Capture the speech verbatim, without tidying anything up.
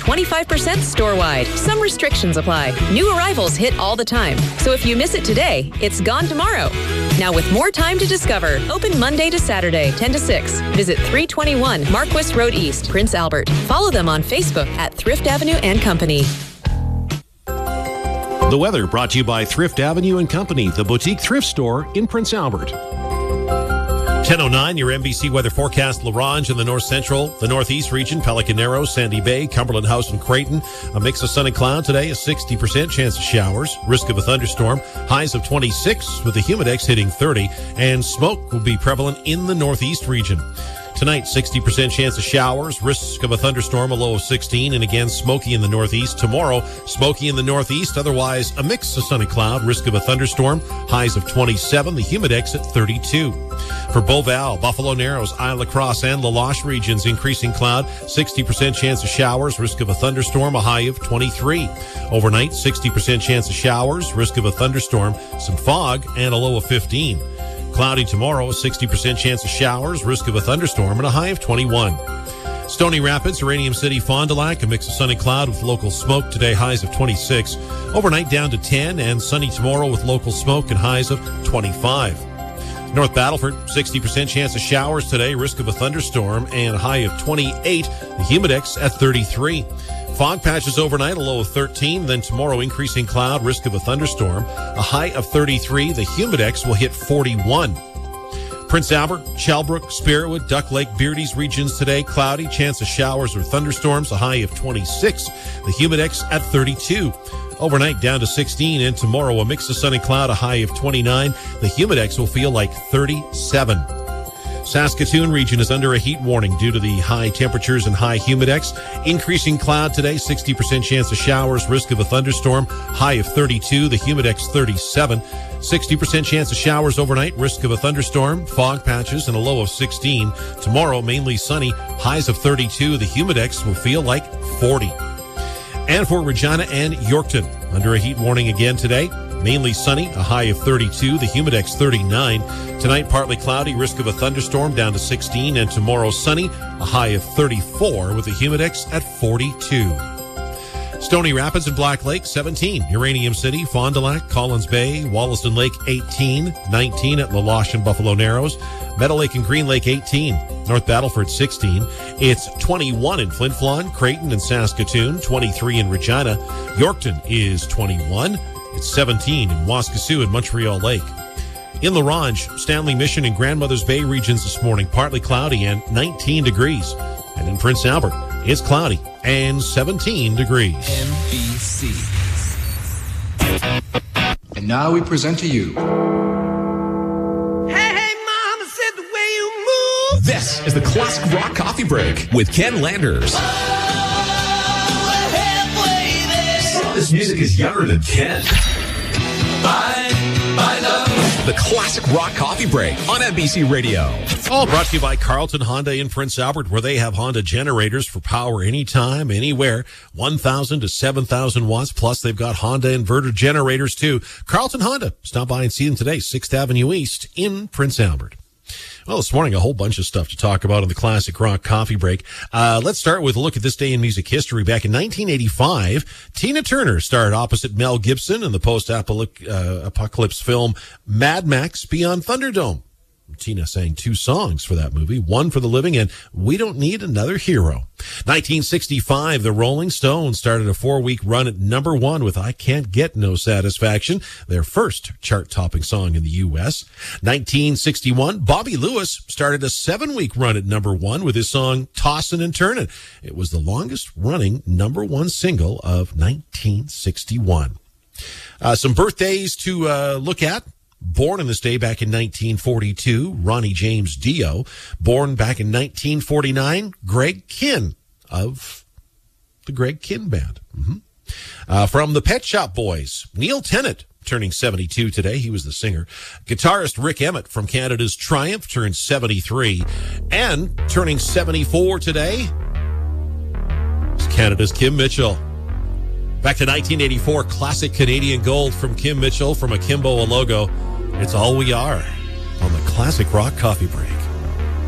twenty-five percent store-wide. Some restrictions apply. New arrivals hit all the time. So if you miss it today, it's gone tomorrow. Now with more time to discover, open Monday to Saturday, ten to six. Visit three twenty-one Marquis Road East, Prince Albert. Follow them on Facebook at Thrift Avenue and Company. The weather brought to you by Thrift Avenue and Company, the boutique thrift store in Prince Albert. ten oh nine, your N B C weather forecast. La Ronge in the north central, the northeast region, Pelican Narrows, Sandy Bay, Cumberland House, and Creighton. A mix of sun and cloud today, a sixty percent chance of showers, risk of a thunderstorm, highs of twenty-six with the humidex hitting thirty, and smoke will be prevalent in the northeast region. Tonight, sixty percent chance of showers, risk of a thunderstorm, a low of sixteen, and again, smoky in the northeast. Tomorrow, smoky in the northeast, otherwise a mix of sun and cloud, risk of a thunderstorm, highs of twenty-seven, the humidex at thirty-two. For Beauval, Buffalo Narrows, Isle La Crosse, and La Loche regions, increasing cloud, sixty percent chance of showers, risk of a thunderstorm, a high of twenty-three. Overnight, sixty percent chance of showers, risk of a thunderstorm, some fog, and a low of fifteen. Cloudy tomorrow, a sixty percent chance of showers, risk of a thunderstorm, and a high of twenty-one. Stony Rapids, Uranium City, Fond du Lac, a mix of sun and cloud with local smoke today, highs of twenty-six. Overnight down to ten, and sunny tomorrow with local smoke and highs of twenty-five. North Battleford, sixty percent chance of showers today, risk of a thunderstorm, and a high of twenty-eight. The humidex at thirty-three. Fog patches overnight, a low of thirteen. Then tomorrow, increasing cloud, risk of a thunderstorm, a high of thirty-three. The humidex will hit forty-one. Prince Albert, Shellbrook, Spiritwood, Duck Lake, Beardy's regions today, cloudy, chance of showers or thunderstorms, a high of twenty-six. The humidex at thirty-two. Overnight down to sixteen, and tomorrow a mix of sun and cloud, a high of twenty-nine. The humidex will feel like thirty-seven. Saskatoon region is under a heat warning due to the high temperatures and high humidex. Increasing cloud today, sixty percent chance of showers, risk of a thunderstorm, high of thirty-two, the humidex thirty-seven. sixty percent chance of showers overnight, risk of a thunderstorm, fog patches, and a low of sixteen. Tomorrow, mainly sunny, highs of thirty-two, the humidex will feel like forty. And for Regina and Yorkton, under a heat warning again today. Mainly sunny, a high of thirty-two, the humidex thirty-nine. Tonight, partly cloudy, risk of a thunderstorm down to sixteen, and tomorrow sunny, a high of thirty-four with the humidex at forty-two. Stony Rapids and Black Lake, seventeen. Uranium City, Fond du Lac, Collins Bay, Wollaston Lake, eighteen. nineteen at La Loche and Buffalo Narrows. Meadow Lake and Green Lake, eighteen. North Battleford, sixteen. It's twenty-one in Flin Flon, Creighton, and Saskatoon. twenty-three in Regina. Yorkton is twenty-one. It's seventeen in Waskesiu and Montreal Lake. In La Ronge, Stanley Mission and Grandmother's Bay regions this morning, partly cloudy and nineteen degrees. And in Prince Albert, it's cloudy and seventeen degrees. N B C. And now we present to you. Hey, hey, mama said the way you move. This is the Classic Rock Coffee Break with Ken Landers. This music is younger than Ken. Bye, bye, love. The Classic Rock Coffee Break on N B C Radio. All brought to you by Carlton Honda in Prince Albert, where they have Honda generators for power anytime, anywhere, one thousand to seven thousand watts. Plus, they've got Honda inverter generators, too. Carlton Honda. Stop by and see them today, sixth Avenue East in Prince Albert. Well, this morning, a whole bunch of stuff to talk about on the Classic Rock Coffee Break. Uh, let's start with a look at this day in music history. Back in nineteen eighty-five, Tina Turner starred opposite Mel Gibson in the post-apocalypse film Mad Max Beyond Thunderdome. Tina sang two songs for that movie, one for the living and We Don't Need Another Hero. nineteen sixty-five, the Rolling Stones started a four-week run at number one with I Can't Get No Satisfaction, their first chart-topping song in the U S. nineteen sixty-one, Bobby Lewis started a seven-week run at number one with his song Tossin' and Turnin'. It was the longest-running number one single of nineteen sixty-one. Uh, some birthdays to uh, look at. Born on this day back in nineteen forty-two, Ronnie James Dio. Born back in nineteen forty-nine, Greg Kihn of the Greg Kihn Band. Mm-hmm. Uh, from the Pet Shop Boys, Neil Tennant, turning seventy-two today. He was the singer. Guitarist Rick Emmett from Canada's Triumph turned seventy-three. And turning seventy-four today is Canada's Kim Mitchell. Back to nineteen eighty-four, classic Canadian gold from Kim Mitchell from Akimbo, a logo. It's All We Are on the Classic Rock Coffee Break.